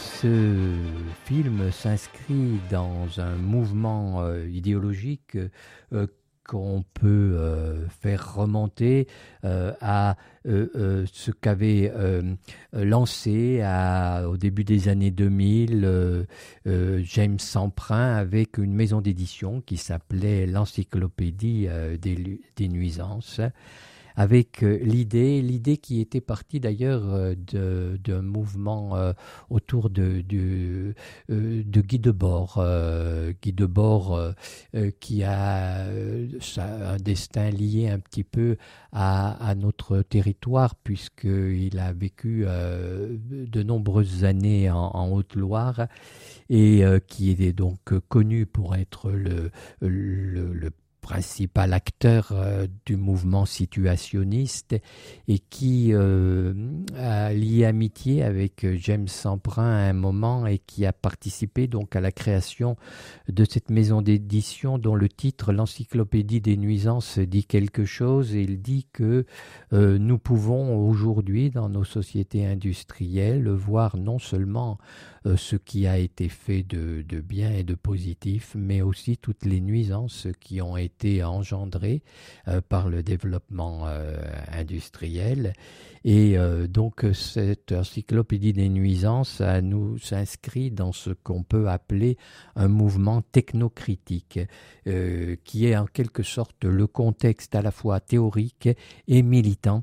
Ce film s'inscrit dans un mouvement idéologique qu'on peut faire remonter à ce qu'avait lancé au début des années 2000 James Semprin avec une maison d'édition qui s'appelait l'Encyclopédie des nuisances, avec l'idée qui était partie d'ailleurs d'un mouvement autour de Guy Debord. Guy Debord qui a un destin lié un petit peu à notre territoire, puisqu'il a vécu de nombreuses années en Haute-Loire et qui est donc connu pour être le principal acteur du mouvement situationniste et qui a lié amitié avec James Semprin à un moment et qui a participé donc à la création de cette maison d'édition dont le titre, l'Encyclopédie des nuisances, dit quelque chose. Et il dit que nous pouvons aujourd'hui dans nos sociétés industrielles voir non seulement ce qui a été fait de bien et de positif, mais aussi toutes les nuisances qui ont été engendrées par le développement industriel. Et donc cette encyclopédie des nuisances nous s'inscrit dans ce qu'on peut appeler un mouvement technocritique, qui est en quelque sorte le contexte à la fois théorique et militant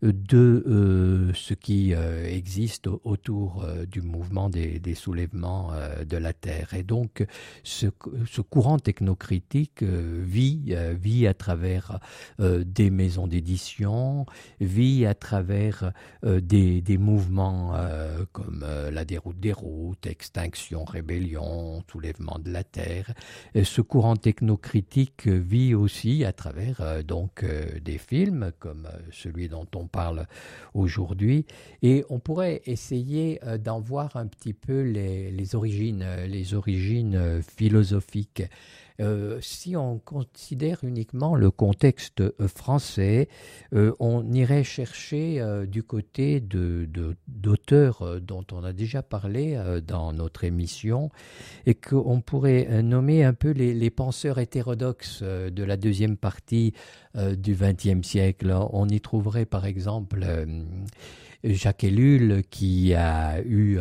de ce qui existe autour du mouvement des soulèvements de la Terre. Et donc ce courant technocritique vit à travers des maisons d'édition, vit à travers des mouvements comme la déroute des routes, Extinction, Rébellion, Soulèvement de la Terre. Et ce courant technocritique vit aussi à travers des films comme celui dont on parle aujourd'hui. Et on pourrait essayer d'en voir un petit peu les origines philosophiques. Si on considère uniquement le contexte français, on irait chercher du côté d'auteurs dont on a déjà parlé dans notre émission et qu'on pourrait nommer un peu les penseurs hétérodoxes de la deuxième partie du XXe siècle. On y trouverait par exemple Jacques Ellul qui a eu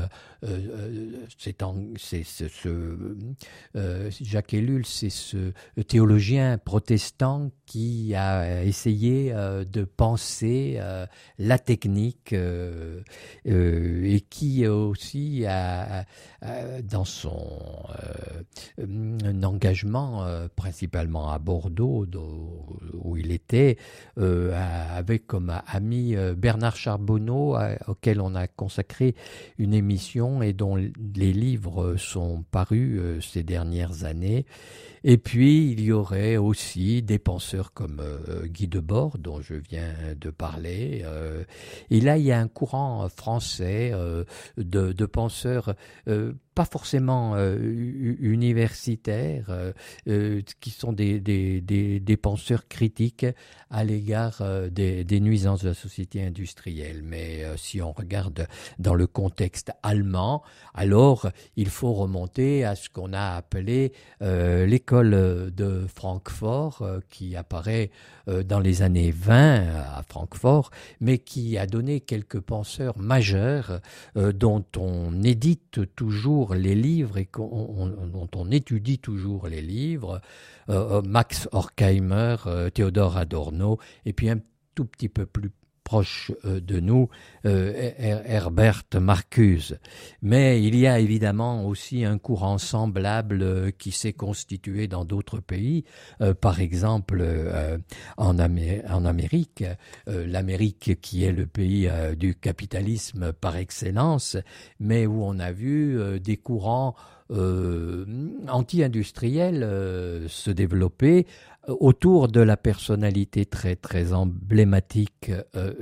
Jacques Ellul, c'est ce théologien protestant qui a essayé de penser la technique et qui aussi a dans son engagement principalement à Bordeaux où il était avec comme ami Bernard Charbonneau auquel on a consacré une émission et dont les livres sont parus ces dernières années. Et puis, il y aurait aussi des penseurs comme Guy Debord, dont je viens de parler. Et là, il y a un courant français de penseurs pas forcément universitaires, qui sont des penseurs critiques à l'égard des nuisances de la société industrielle. Mais si on regarde dans le contexte allemand, alors il faut remonter à ce qu'on a appelé l'école de Francfort, qui apparaît dans les années 20 à Francfort, mais qui a donné quelques penseurs majeurs dont on édite toujours les livres et dont on étudie toujours les livres, Max Horkheimer, Theodor Adorno, et puis un tout petit peu plus proche de nous, Herbert Marcuse. Mais il y a évidemment aussi un courant semblable qui s'est constitué dans d'autres pays, par exemple en Amérique, l'Amérique qui est le pays du capitalisme par excellence, mais où on a vu des courants anti-industriels se développer autour de la personnalité très très emblématique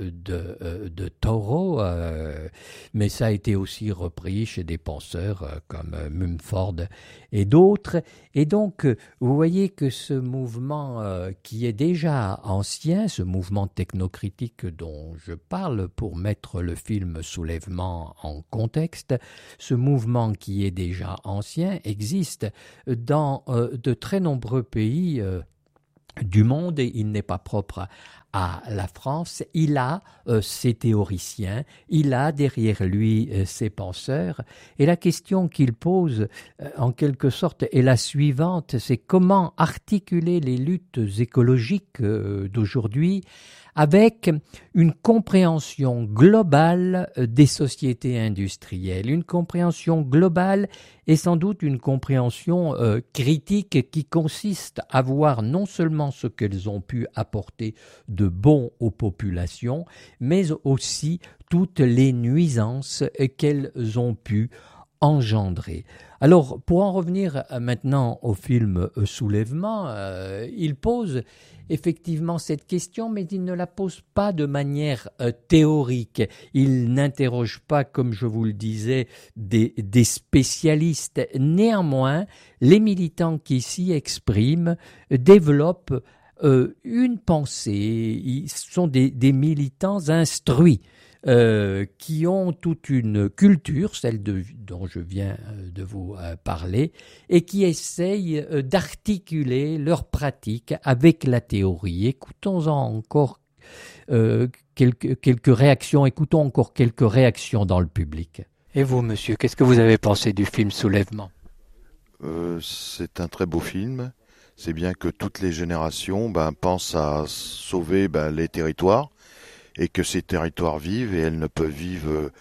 de Thoreau, mais ça a été aussi repris chez des penseurs comme Mumford et d'autres. Et donc, vous voyez que ce mouvement qui est déjà ancien, ce mouvement technocritique dont je parle pour mettre le film Soulèvement en contexte, ce mouvement qui est déjà ancien existe dans de très nombreux pays du monde, et il n'est pas propre à la France. Il a ses théoriciens, il a derrière lui ses penseurs, et la question qu'il pose en quelque sorte est la suivante, c'est comment articuler les luttes écologiques d'aujourd'hui avec une compréhension globale des sociétés industrielles, une compréhension globale et sans doute une compréhension critique qui consiste à voir non seulement ce qu'elles ont pu apporter de bon aux populations, mais aussi toutes les nuisances qu'elles ont pu engendrer. Alors, pour en revenir maintenant au film Soulèvement, il pose effectivement cette question, mais il ne la pose pas de manière théorique. Il n'interroge pas, comme je vous le disais, des spécialistes. Néanmoins, les militants qui s'y expriment développent une pensée. Ils sont des militants instruits. Qui ont toute une culture, celle dont je viens de vous parler, et qui essayent d'articuler leurs pratiques avec la théorie. Écoutons-en encore quelques réactions, écoutons encore quelques réactions dans le public. Et vous, monsieur, qu'est-ce que vous avez pensé du film Soulèvement ? C'est un très beau film. C'est bien que toutes les générations pensent à sauver les territoires, et que ces territoires vivent, et elles ne peuvent vivre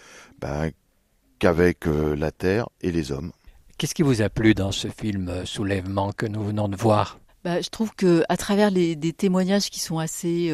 qu'avec la terre et les hommes. Qu'est-ce qui vous a plu dans ce film Soulèvement que nous venons de voir ? Je trouve que à travers des témoignages qui sont assez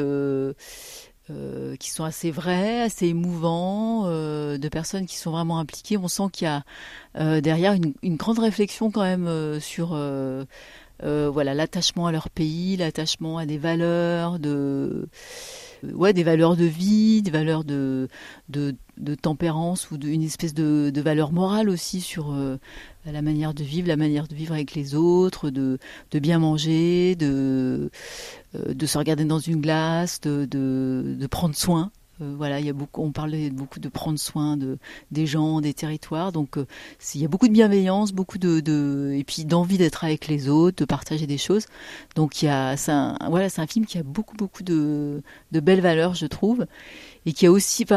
vrais, assez émouvants, de personnes qui sont vraiment impliquées, on sent qu'il y a derrière une grande réflexion quand même sur l'attachement à leur pays, l'attachement à des valeurs des valeurs de vie, des valeurs de tempérance ou une espèce de valeur morale aussi sur la manière de vivre avec les autres, de bien manger, de se regarder dans une glace, de prendre soin. Il y a on parlait beaucoup de prendre soin des gens, des territoires. Donc, il y a beaucoup de bienveillance, et puis d'envie d'être avec les autres, de partager des choses. Donc, c'est un film qui a beaucoup de belles valeurs, je trouve, et qui a aussi,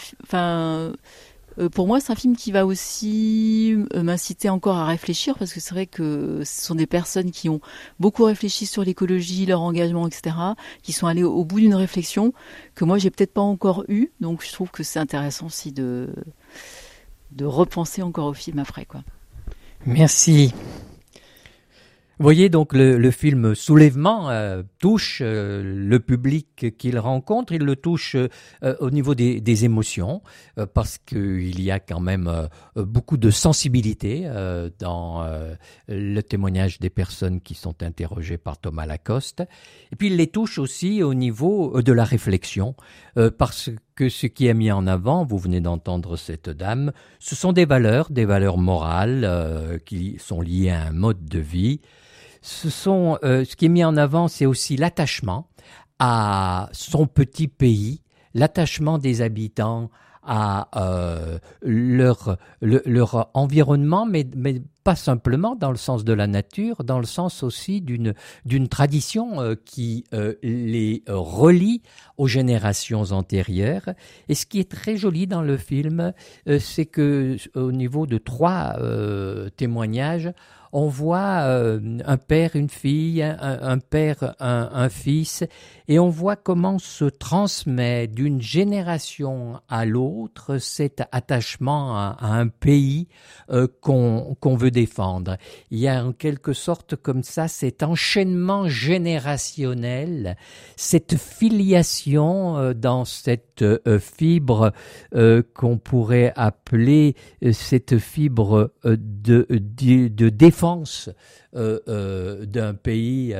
pour moi, c'est un film qui va aussi m'inciter encore à réfléchir, parce que c'est vrai que ce sont des personnes qui ont beaucoup réfléchi sur l'écologie, leur engagement, etc., qui sont allées au bout d'une réflexion que moi, j'ai peut-être pas encore eue. Donc, je trouve que c'est intéressant aussi de repenser encore au film après, quoi. Merci. Vous voyez donc le film Soulèvement touche le public qu'il rencontre, il le touche au niveau des émotions, parce qu'il y a quand même beaucoup de sensibilité dans le témoignage des personnes qui sont interrogées par Thomas Lacoste, et puis il les touche aussi au niveau de la réflexion, parce que ce qui est mis en avant, vous venez d'entendre cette dame, ce sont des valeurs morales qui sont liées à un mode de vie. Ce qui est mis en avant, c'est aussi l'attachement à son petit pays, l'attachement des habitants à leur environnement, mais pas simplement dans le sens de la nature, dans le sens aussi d'une tradition qui les relie aux générations antérieures. Et ce qui est très joli dans le film, c'est que au niveau de 3 témoignages, on voit un père, une fille, un père, un fils, et on voit comment se transmet d'une génération à l'autre cet attachement à un pays qu'on veut défendre. Il y a en quelque sorte comme ça cet enchaînement générationnel, cette filiation dans cette fibre qu'on pourrait appeler cette fibre de défense défense d'un pays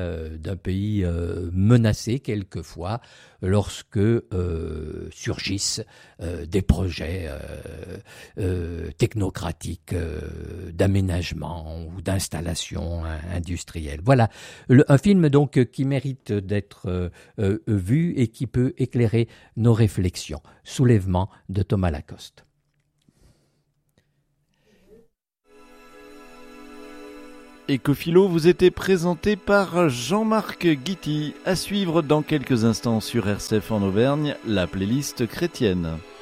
menacé quelquefois lorsque surgissent des projets technocratiques d'aménagement ou d'installation industrielle. Voilà, un film donc qui mérite d'être vu et qui peut éclairer nos réflexions. Soulèvement de Thomas Lacoste. Ecophilo vous était présenté par Jean-Marc Guity. À suivre dans quelques instants sur RCF en Auvergne, la playlist chrétienne.